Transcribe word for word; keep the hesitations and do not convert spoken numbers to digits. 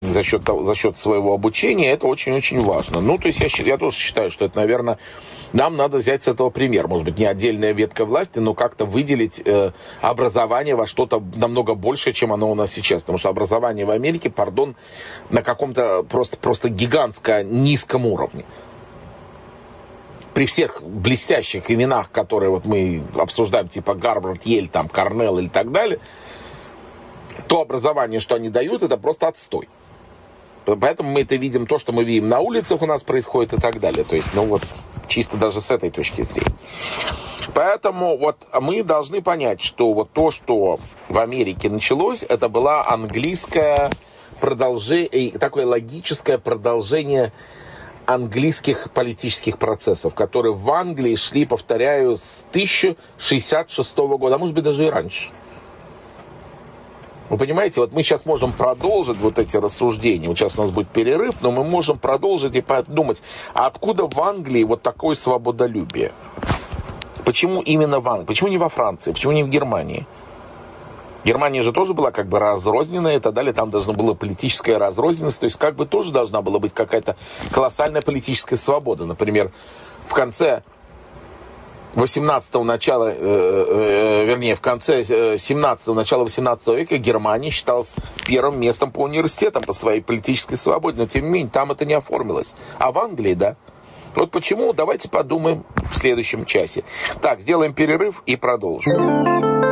за счет, того, за счет своего обучения, это очень-очень важно. Ну, то есть я, я тоже считаю, что это, наверное, нам надо взять с этого пример. Может быть, не отдельная ветка власти, но как-то выделить э, образование во что-то намного большее, чем оно у нас сейчас. Потому что образование в Америке, пардон, на каком-то просто, просто гигантско низком уровне. При всех блестящих именах, которые вот мы обсуждаем, типа Гарвард, Йель, там, Корнелл или так далее, то образование, что они дают, это просто отстой. Поэтому мы это видим, то, что мы видим на улицах у нас происходит и так далее. То есть, ну вот, чисто даже с этой точки зрения. Поэтому вот мы должны понять, что вот то, что в Америке началось, это была английское продолжение, такое логическое продолжение английских политических процессов, которые в Англии шли, повторяю, с тысяча шестьдесят шестого года, а может быть даже и раньше. Вы понимаете, вот мы сейчас можем продолжить вот эти рассуждения. Вот сейчас у нас будет перерыв, но мы можем продолжить и подумать, а откуда в Англии вот такое свободолюбие? Почему именно в Англии? Почему не во Франции? Почему не в Германии? Германия же тоже была как бы разрозненная и так далее. Там должна была политическая разрозненность. То есть как бы тоже должна была быть какая-то колоссальная политическая свобода. Например, в конце восемнадцатого начала, э, э, вернее, в конце семнадцатого, начала восемнадцатого века Германия считалась первым местом по университетам по своей политической свободе, но тем не менее там это не оформилось. А в Англии, да. Вот почему, давайте подумаем в следующем часе. Так, сделаем перерыв и продолжим.